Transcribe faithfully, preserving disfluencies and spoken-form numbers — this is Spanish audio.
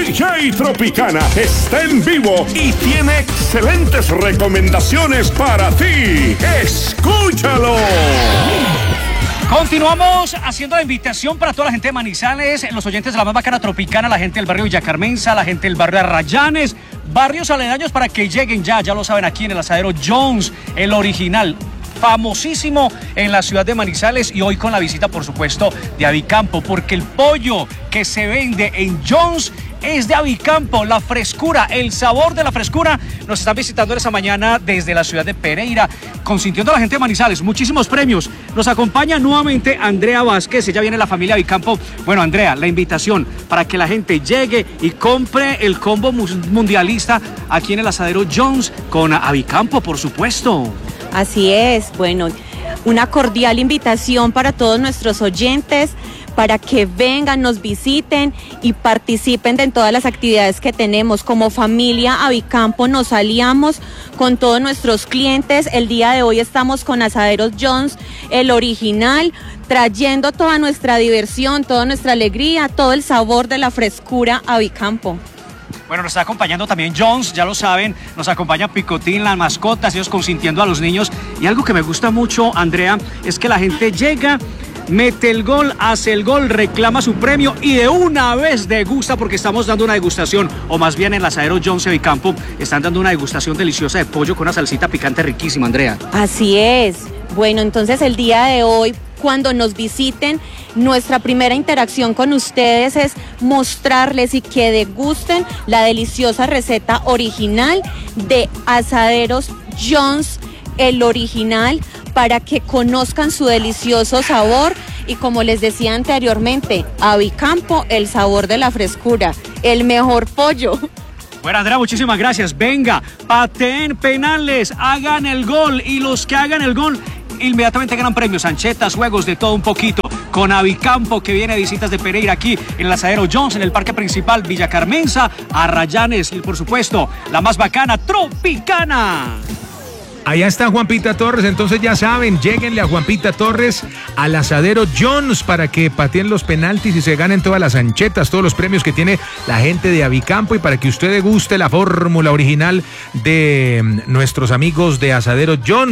D J Tropicana está en vivo y tiene excelentes recomendaciones para ti. ¡Escúchalo! Continuamos haciendo la invitación para toda la gente de Manizales, los oyentes de la más bacana Tropicana, la gente del barrio Villa Carmenza, la gente del barrio Arrayanes, barrios aledaños para que lleguen ya, ya lo saben, aquí en el asadero Jones, el original, famosísimo en la ciudad de Manizales, y hoy con la visita, por supuesto, de Avicampo, porque el pollo que se vende en Jones es de Avicampo, la frescura, el sabor de la frescura. Nos están visitando esta mañana desde la ciudad de Pereira, consintiendo a la gente de Manizales, muchísimos premios. Nos acompaña nuevamente Andrea Vázquez, ella viene de la familia Avicampo. Bueno, Andrea, la invitación para que la gente llegue y compre el combo mundialista aquí en el asadero Jones con Avicampo, por supuesto. Así es, bueno, una cordial invitación para todos nuestros oyentes, para que vengan, nos visiten y participen de todas las actividades que tenemos. Como familia Avicampo nos aliamos con todos nuestros clientes. El día de hoy estamos con Asaderos Jones, el original, trayendo toda nuestra diversión, toda nuestra alegría, todo el sabor de la frescura Avicampo. Bueno, nos está acompañando también Jones, ya lo saben, nos acompaña Picotín, las mascotas, ellos consintiendo a los niños. Y algo que me gusta mucho, Andrea, es que la gente llega, mete el gol, hace el gol, reclama su premio y de una vez degusta, porque estamos dando una degustación, o más bien en el asadero Jones de Avicampo están dando una degustación deliciosa de pollo con una salsita picante riquísima, Andrea. Así es. Bueno, entonces el día de hoy, cuando nos visiten, nuestra primera interacción con ustedes es mostrarles y que degusten la deliciosa receta original de Asaderos Jones, el original, para que conozcan su delicioso sabor. Y como les decía anteriormente, Avicampo, el sabor de la frescura, el mejor pollo. Bueno, Andrea, muchísimas gracias. Venga, pateen penales, hagan el gol, y los que hagan el gol inmediatamente ganan premios, anchetas, juegos, de todo un poquito. Con Avicampo, que viene de visitas de Pereira aquí en el asadero Jones, en el parque principal Villa Carmenza, Arrayanes, y por supuesto, la más bacana, Tropicana. Allá está Juanpita Torres, entonces ya saben, lléguenle a Juanpita Torres al asadero Jones para que pateen los penaltis y se ganen todas las anchetas, todos los premios que tiene la gente de Avicampo, y para que usted deguste la fórmula original de nuestros amigos de Asadero Jones.